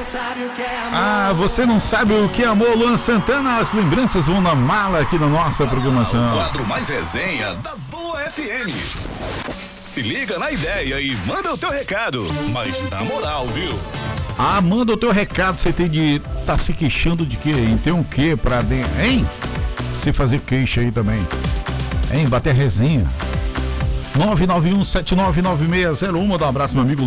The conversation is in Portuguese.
Ah, você não sabe o que é amor, Luan Santana. As lembranças vão na mala aqui na nossa programação. O quadro mais resenha da Boa FM. Se liga na ideia e manda o teu recado. Mas na moral, viu? Ah, manda o teu recado. Você tem de tá se queixando de quê, hein? Tem um quê pra dentro, hein? Você fazer queixa aí também, hein? Bater resenha. 991799601. Dá um abraço, meu amigo